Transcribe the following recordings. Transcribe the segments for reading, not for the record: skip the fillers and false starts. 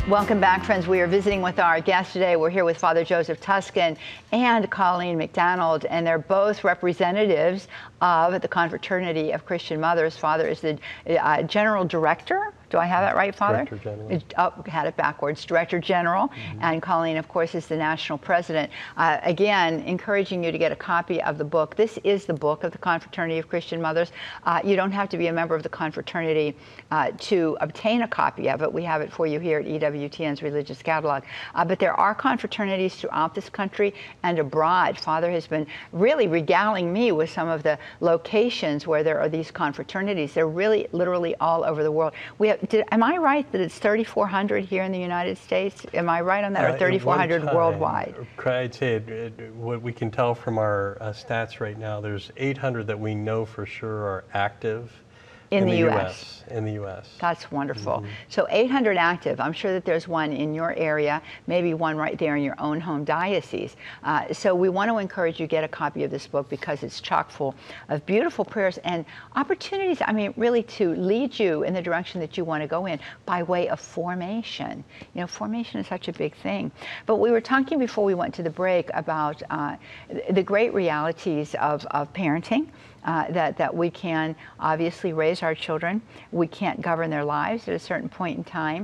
Welcome back, friends. We are visiting with our guest today. We're here with Father Joseph Tuscan and Colleen McDonald, and they're both representatives of the Confraternity of Christian Mothers. Father is the General Director. Do I have that right, Father? Director General. Oh, had it backwards. Director General. And Colleen, of course, is the National President. Again, encouraging you to get a copy of the book. This is the book of the Confraternity of Christian Mothers. You don't have to be a member of the Confraternity to obtain a copy of it. We have it for you here at EWTN's Religious Catalog. But there are confraternities throughout this country and abroad. Father has been really regaling me with some of the locations where there are these confraternities. They're really, literally all over the world. We have, am I right that it's 3,400 here in the United States? Am I right on that, or 3,400 worldwide? I'd say what we can tell from our stats right now, there's 800 that we know for sure are active in the U.S. In the U.S. That's wonderful. So 800 active. I'm sure that there's one in your area, maybe one right there in your own home diocese. So we want to encourage you to get a copy of this book because it's chock full of beautiful prayers and opportunities, I mean, really to lead you in the direction that you want to go in by way of formation. You know, formation is such a big thing. But we were talking before we went to the break about the great realities of parenting. That we can obviously raise our children. We can't govern their lives at a certain point in time.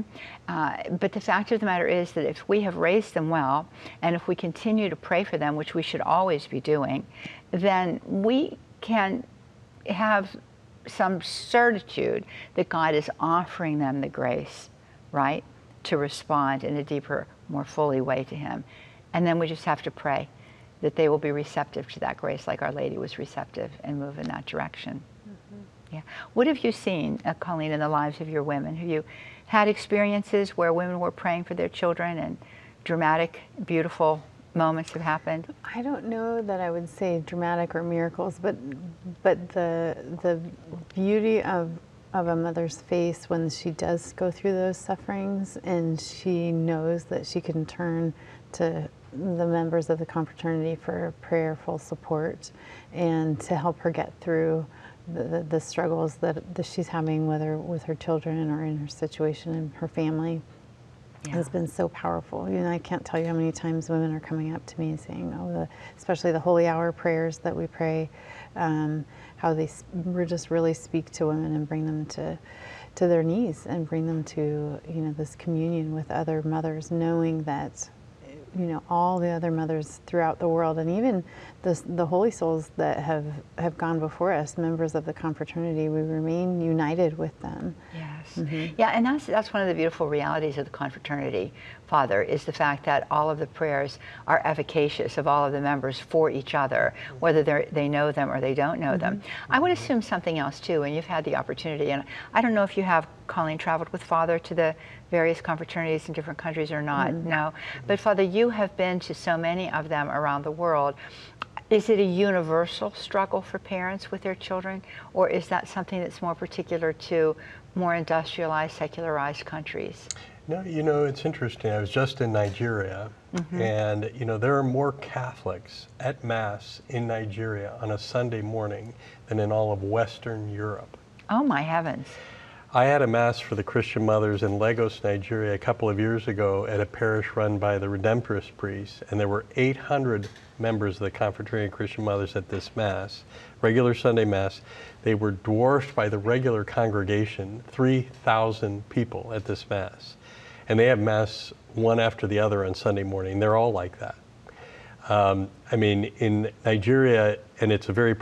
But the fact of the matter is that if we have raised them well, and if we continue to pray for them, which we should always be doing, then we can have some certitude that God is offering them the grace, right, to respond in a deeper, more fully way to Him. And then we just have to pray that they will be receptive to that grace like Our Lady was receptive and move in that direction. Yeah. What have you seen, Colleen, in the lives of your women? Have you had experiences where women were praying for their children and dramatic, beautiful moments have happened? I don't know that I would say dramatic or miracles, but the beauty of a mother's face when she does go through those sufferings and she knows that she can turn to the members of the confraternity for prayerful support and to help her get through the struggles that she's having, whether with her children or in her situation in her family, has been so powerful. You know, I can't tell you how many times women are coming up to me and saying, oh, especially the holy hour prayers that we pray, how they just really speak to women and bring them to their knees and bring them to, you know, this communion with other mothers, knowing that, you know, all the other mothers throughout the world, and even the holy souls that have gone before us, members of the confraternity, we remain united with them. Yes. Yeah, and that's one of the beautiful realities of the confraternity, Father, is the fact that all of the prayers are efficacious of all of the members for each other, whether they know them or they don't know them. I would assume something else too, and you've had the opportunity, and I don't know if you have, Colleen, traveled with Father to the various confraternities in different countries or not, no. But Father, you have been to so many of them around the world. Is it a universal struggle for parents with their children, or is that something that's more particular to more industrialized, secularized countries? No, you know, it's interesting. I was just in Nigeria, and, you know, there are more Catholics at Mass in Nigeria on a Sunday morning than in all of Western Europe. Oh, my heavens. I had a Mass for the Christian Mothers in Lagos, Nigeria a couple of years ago at a parish run by the Redemptorist priests, and there were 800 members of the Confraternity of Christian Mothers at this Mass, regular Sunday Mass. They were dwarfed by the regular congregation, 3,000 people at this Mass. And they have Mass one after the other on Sunday morning. They're all like that. I mean, in Nigeria, and it's a very